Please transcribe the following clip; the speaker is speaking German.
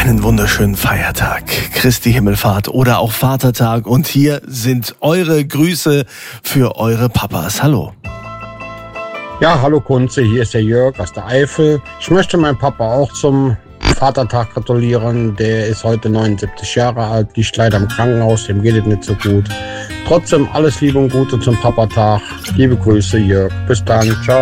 einen wunderschönen Feiertag, Christi Himmelfahrt oder auch Vatertag. Und hier sind eure Grüße für eure Papas. Hallo. Ja, hallo Kunze, hier ist der Jörg aus der Eifel. Ich möchte meinem Papa auch zum Vatertag gratulieren. Der ist heute 79 Jahre alt, liegt leider im Krankenhaus, dem geht es nicht so gut. Trotzdem alles Liebe und Gute zum Papatag. Liebe Grüße, Jörg. Bis dann, ciao.